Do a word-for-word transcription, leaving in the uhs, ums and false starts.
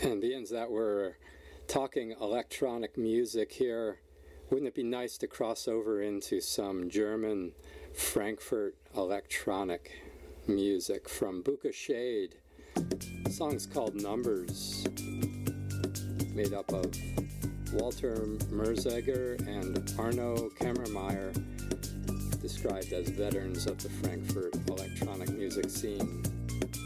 And being that we're talking electronic music here, wouldn't it be nice to cross over into some German Frankfurt electronic music from Buka Shade? The song's called Numbers, made up of Walter Merzegger and Arno Kammermeier, described as veterans of the Frankfurt electronic music scene.